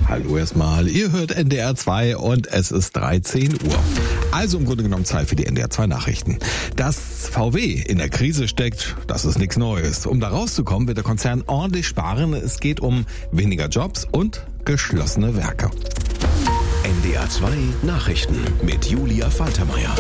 Hallo erstmal, ihr hört NDR 2 und es ist 13 Uhr. Also im Grunde genommen Zeit für die NDR 2 Nachrichten. Dass VW in der Krise steckt, das ist nichts Neues. Um da rauszukommen, wird der Konzern ordentlich sparen. Es geht um weniger Jobs und geschlossene Werke. NDR 2 Nachrichten mit Julia Faltermeier.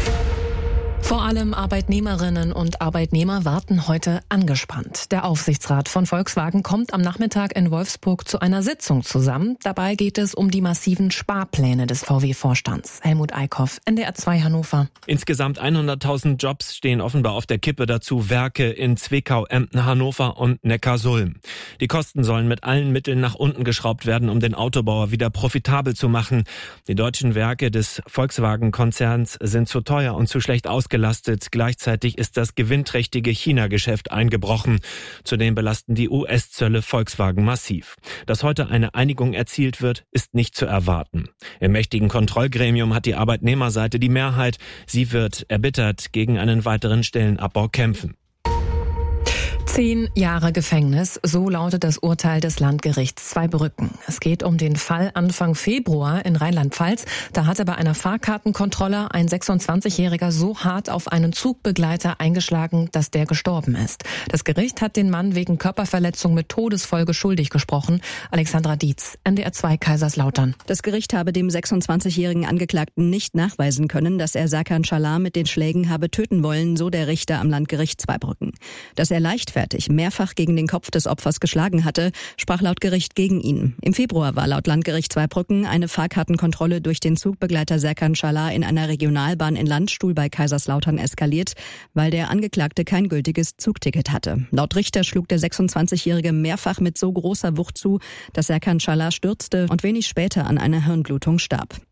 Vor allem Arbeitnehmerinnen und Arbeitnehmer warten heute angespannt. Der Aufsichtsrat von Volkswagen kommt am Nachmittag in Wolfsburg zu einer Sitzung zusammen. Dabei geht es um die massiven Sparpläne des VW-Vorstands. Helmut Eickhoff, NDR 2 Hannover. Insgesamt 100.000 Jobs stehen offenbar auf der Kippe, dazu Werke in Zwickau, Emden, Hannover und Neckarsulm. Die Kosten sollen mit allen Mitteln nach unten geschraubt werden, um den Autobauer wieder profitabel zu machen. Die deutschen Werke des Volkswagen-Konzerns sind zu teuer und zu schlecht ausgelastet. Gleichzeitig ist das gewinnträchtige China-Geschäft eingebrochen. Zudem belasten die US-Zölle Volkswagen massiv. Dass heute eine Einigung erzielt wird, ist nicht zu erwarten. Im mächtigen Kontrollgremium hat die Arbeitnehmerseite die Mehrheit. Sie wird erbittert gegen einen weiteren Stellenabbau kämpfen. 10 Jahre Gefängnis, so lautet das Urteil des Landgerichts Zweibrücken. Es geht um den Fall Anfang Februar in Rheinland-Pfalz. Da hatte bei einer Fahrkartenkontrolle ein 26-Jähriger so hart auf einen Zugbegleiter eingeschlagen, dass der gestorben ist. Das Gericht hat den Mann wegen Körperverletzung mit Todesfolge schuldig gesprochen. Alexandra Dietz, NDR 2 Kaiserslautern. Das Gericht habe dem 26-jährigen Angeklagten nicht nachweisen können, dass er Serkan Çalar mit den Schlägen habe töten wollen, so der Richter am Landgericht Zweibrücken. Dass er leichtfertig mehrfach gegen den Kopf des Opfers geschlagen hatte, sprach laut Gericht gegen ihn. Im Februar war laut Landgericht Zweibrücken eine Fahrkartenkontrolle durch den Zugbegleiter Serkan Çalar in einer Regionalbahn in Landstuhl bei Kaiserslautern eskaliert, weil der Angeklagte kein gültiges Zugticket hatte. Laut Richter schlug der 26-Jährige mehrfach mit so großer Wucht zu, dass Serkan Çalar stürzte und wenig später an einer Hirnblutung starb.